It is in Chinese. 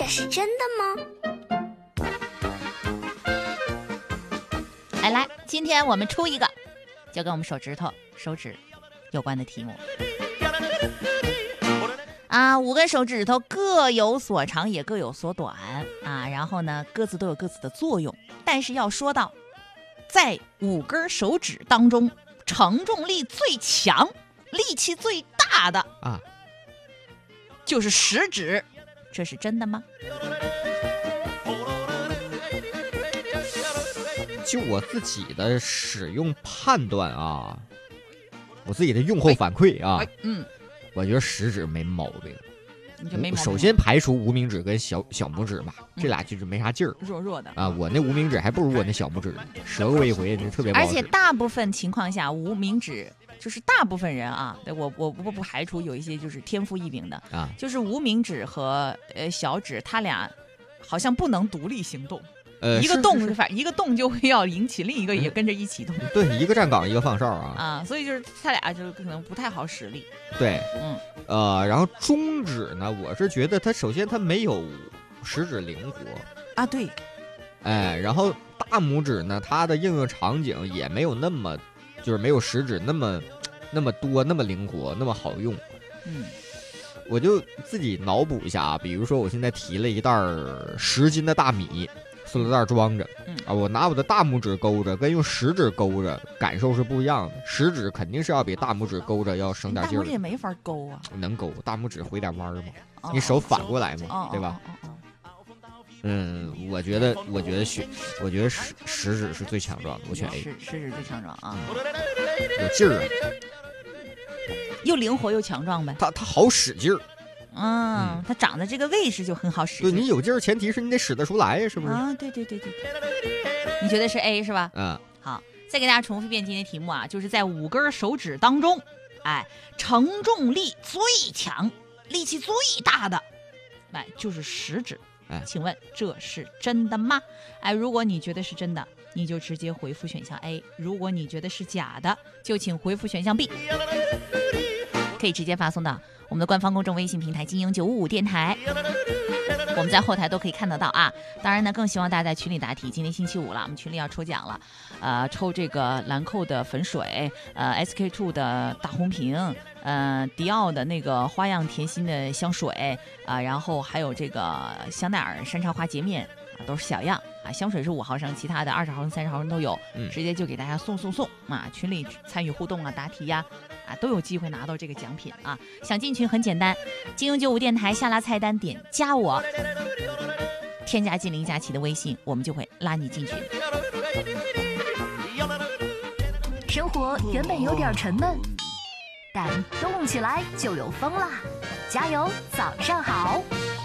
这是真的吗？ 来，今天我们出一个就跟我们手指有关的题目啊，5根手指头各有所长也各有所短啊，然后呢各自都有各自的作用，但是要说到在5根手指当中承重力最强力气最大的啊， 就是食指，这是真的吗？ 就我自己的使用判断啊，我自己的用后反馈啊，我觉得食指没毛病。 你就没毛病。 首先排除无名指跟小拇指吧，这俩就是没啥劲儿， 弱弱的啊。我那无名指还不如我那小拇指，折过一回就特别不好使。 而且大部分情况下，无名指就是大部分人啊，我不排除有一些就是天赋异禀的啊，就是无名指和小指，他俩好像不能独立行动。一个动一个动就会要引起另一个也跟着一起动， 对，一个站岗一个放哨啊， 所以就是他俩就可能不太好使力。 对，然后中指呢，我是觉得它首先它没有食指灵活啊，对， 然后大拇指呢，它的应用场景也没有那么，就是没有食指那么多，那么灵活，那么好用。我就自己脑补一下啊，比如说我现在提了一袋10斤的大米。塑料袋装着，我拿我的大拇指勾着，跟用食指勾着感受是不一样的。食指肯定是要比大拇指勾着要省点劲儿。 大拇指也没法勾啊， 能勾，大拇指回点弯嘛，你手反过来嘛，对吧？我觉得食指是最强壮的，我选 A。 食指最强壮啊， 有劲儿啊， 又灵活又强壮呗。 它好使劲儿。 它长的这个位置就很好使。 对，你有劲儿，前提是你得使得出来呀，是不是？ 啊，对。你觉得是 A 是吧？好，再给大家重复一遍今天的题目啊，就是在5根手指当中，承重力最强、力气最大的，就是食指。请问这是真的吗？如果你觉得是真的，你就直接回复选项 A； 如果你觉得是假的，就请回复选项 B。可以直接发送到我们的官方公众微信平台金鹰955电台，我们在后台都可以看得到啊。当然呢，更希望大家在群里答题。今天星期5了，我们群里要抽奖了，抽这个兰蔻的粉水，SK2 的大红瓶，迪奥的那个花样甜心的香水然后还有这个香奈儿山茶花洁面都是小样香水是5毫升，其他的20毫升、30毫升都有，直接就给大家送群里参与互动答题呀都有机会拿到这个奖品想进群很简单，金鹰95电台下拉菜单点加我，添加金林佳琪的微信，我们就会拉你进群。 生活原本有点沉闷，但动起来就有风啦！加油，早上好。